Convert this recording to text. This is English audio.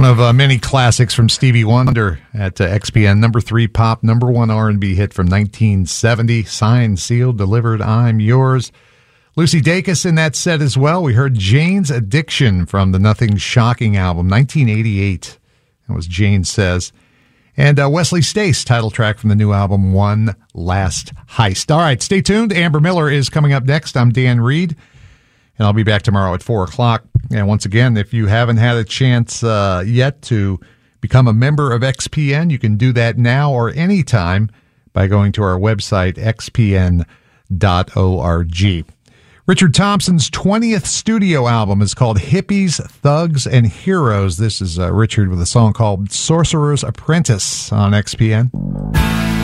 One of many classics from Stevie Wonder at XPN. Number 3 pop, number 1 R&B hit from 1970. Signed, sealed, delivered, I'm Yours. Lucy Dacus in that set as well. We heard Jane's Addiction from the Nothing Shocking album, 1988. That was Jane Says. And Wesley Stace, title track from the new album, One Last Heist. All right, stay tuned. Amber Miller is coming up next. I'm Dan Reed, and I'll be back tomorrow at 4 o'clock. And once again, if you haven't had a chance yet to become a member of XPN, you can do that now or anytime by going to our website, xpn.org. Richard Thompson's 20th studio album is called Hippies, Thugs, and Heroes. This is Richard with a song called Sorcerer's Apprentice on XPN.